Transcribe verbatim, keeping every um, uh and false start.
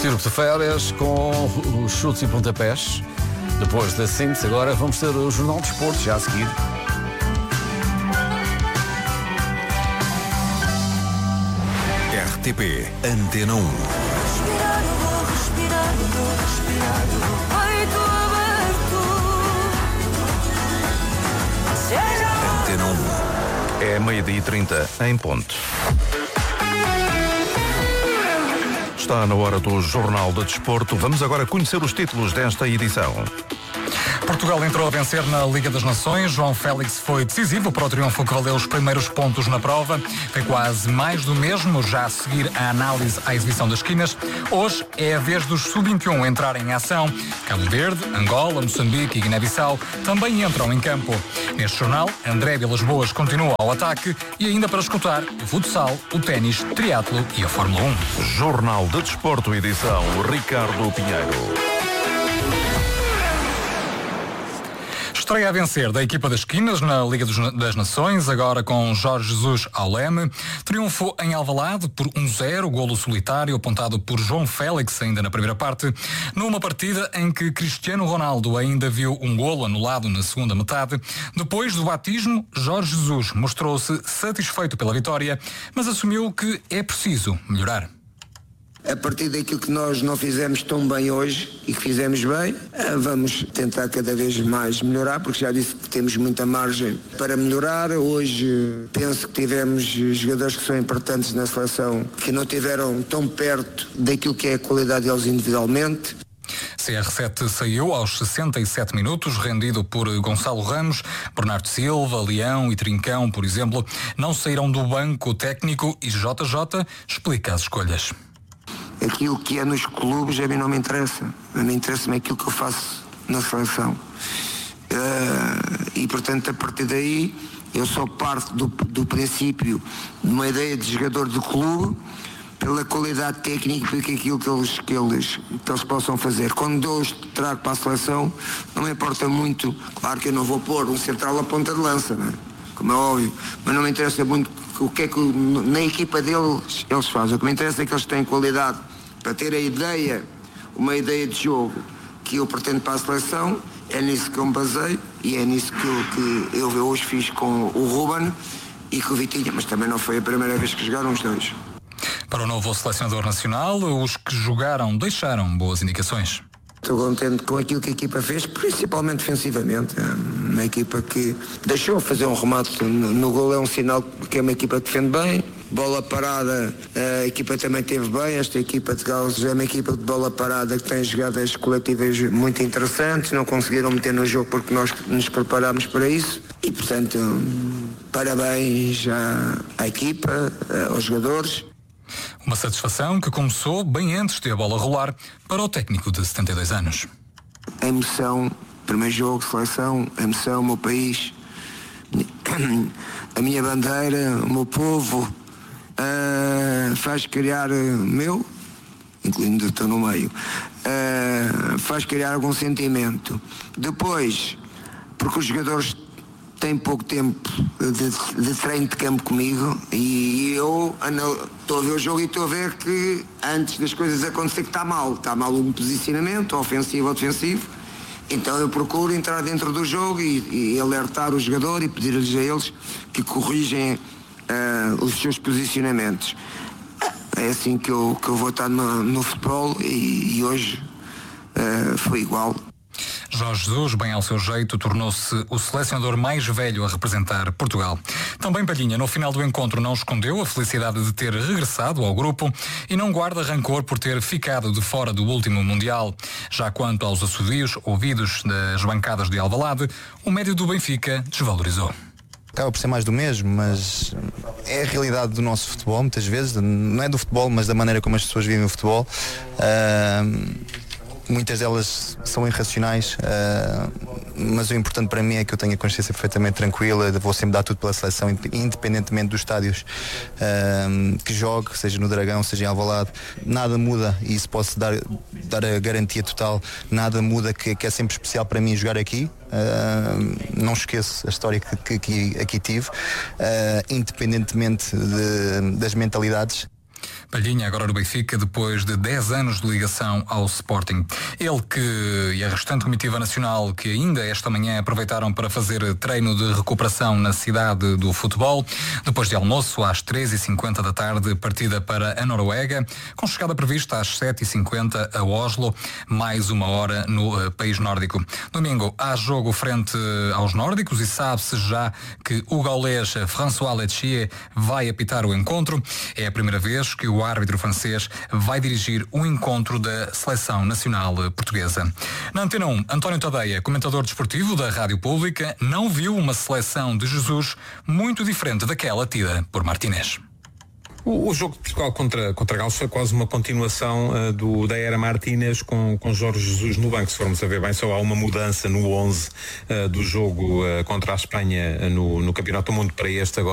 Circo de férias com os chutes e pontapés. Depois da síntese, agora vamos ter o Jornal de Desporto, já a seguir. R T P Antena um. Respirar, vou respirar, vou respirar, peito aberto. Seja Antena um. É meio-dia e trinta em ponto. Está na hora do Jornal de Desporto. Vamos agora conhecer os títulos desta edição. Portugal entrou a vencer na Liga das Nações. João Félix foi decisivo para o triunfo que valeu os primeiros pontos na prova. Foi quase mais do mesmo, já a seguir a análise à exibição das esquinas. Hoje é a vez dos sub vinte e um entrarem em ação. Cabo Verde, Angola, Moçambique e Guiné-Bissau também entram em campo. Neste jornal, André Vilas-Boas continua ao ataque e ainda para escutar o futsal, o ténis, o triatlo e a Fórmula um. Jornal de Desporto, edição Ricardo Pinheiro. Estreia a vencer da equipa das esquinas na Liga das Nações, agora com Jorge Jesus ao leme. Triunfo em Alvalade por um zero, golo solitário apontado por João Félix ainda na primeira parte, numa partida em que Cristiano Ronaldo ainda viu um golo anulado na segunda metade. Depois do batismo, Jorge Jesus mostrou-se satisfeito pela vitória, mas assumiu que é preciso melhorar. A partir daquilo que nós não fizemos tão bem hoje e que fizemos bem, vamos tentar cada vez mais melhorar, porque já disse que temos muita margem para melhorar. Hoje penso que tivemos jogadores que são importantes na seleção que não tiveram tão perto daquilo que é a qualidade deles individualmente. C R sete saiu aos sessenta e sete minutos, rendido por Gonçalo Ramos, Bernardo Silva, Leão e Trincão, por exemplo. Não saíram do banco técnico e J J explica as escolhas. Aquilo que é nos clubes a mim não me interessa. A mim interessa-me aquilo que eu faço na seleção. Uh, e portanto a partir daí eu só parto do, do princípio de uma ideia de jogador de clube pela qualidade técnica e aquilo que eles, que, eles, que eles possam fazer. Quando eu os trago para a seleção, não me importa muito, claro que eu não vou pôr um central à ponta de lança, não é? Como é óbvio, mas não me interessa muito o que é que na equipa deles eles fazem. O que me interessa é que eles têm qualidade para ter a ideia, uma ideia de jogo que eu pretendo para a seleção. É nisso que eu me baseio e é nisso que eu, que eu hoje fiz com o Ruben e com o Vitinha, mas também não foi a primeira vez que jogaram os dois. Para o novo selecionador nacional, os que jogaram deixaram boas indicações. Estou contente com aquilo que a equipa fez, principalmente defensivamente. É uma equipa que deixou fazer um remate no, no gol, é um sinal que é uma equipa que defende bem. Bola parada, a equipa também teve bem. Esta equipa de Gales é uma equipa de bola parada que tem jogadas coletivas muito interessantes. Não conseguiram meter no jogo porque nós nos preparámos para isso. E, portanto, parabéns à, à equipa, aos jogadores. Uma satisfação que começou bem antes de a bola rolar para o técnico de setenta e dois anos. A emoção, primeiro jogo, seleção, a emoção, o meu país, a minha bandeira, o meu povo, uh, faz criar o meu, incluindo estou no meio, uh, faz criar algum sentimento. Depois, porque os jogadores têm pouco tempo de, de treino de campo comigo e eu estou a ver o jogo e estou a ver que antes das coisas acontecerem que está mal, está mal um posicionamento, ofensivo ou defensivo, então eu procuro entrar dentro do jogo e, e alertar o jogador e pedir-lhes a eles que corrigem uh, os seus posicionamentos. É assim que eu, que eu vou estar no, no futebol e, e hoje uh, foi igual. Jorge Jesus, bem ao seu jeito, tornou-se o selecionador mais velho a representar Portugal. Também Palhinha, no final do encontro, não escondeu a felicidade de ter regressado ao grupo e não guarda rancor por ter ficado de fora do último Mundial. Já quanto aos assobios ouvidos das bancadas de Alvalade, o médio do Benfica desvalorizou. Acaba por ser mais do mesmo, mas é a realidade do nosso futebol, muitas vezes, não é do futebol, mas da maneira como as pessoas vivem o futebol. Uh... Muitas delas são irracionais, uh, mas o importante para mim é que eu tenha a consciência perfeitamente tranquila, vou sempre dar tudo pela seleção, independentemente dos estádios uh, que jogue, seja no Dragão, seja em Alvalade. Nada muda, e isso posso dar, dar a garantia total, nada muda, que, que é sempre especial para mim jogar aqui. Uh, não esqueço a história que, que, que aqui tive, uh, independentemente de, das mentalidades. Palhinha agora no Benfica, depois de dez anos de ligação ao Sporting. Ele que e a restante comitiva nacional que ainda esta manhã aproveitaram para fazer treino de recuperação na cidade do futebol. Depois de almoço, às três e cinquenta da tarde, partida para a Noruega, com chegada prevista às sete e cinquenta a Oslo, mais uma hora no uh, país nórdico. Domingo, há jogo frente aos nórdicos e sabe-se já que o gaulês François Letchier vai apitar o encontro. É a primeira vez que o árbitro francês vai dirigir o encontro da seleção nacional portuguesa. Na Antena um, António Tadeia, comentador desportivo da Rádio Pública, não viu uma seleção de Jesus muito diferente daquela tida por Martínez. O, o jogo de Portugal contra, contra Gales foi quase uma continuação uh, do, da era Martínez com, com Jorge Jesus no banco. Se formos a ver bem, só há uma mudança no onze uh, do jogo uh, contra a Espanha uh, no, no Campeonato do Mundo para este agora.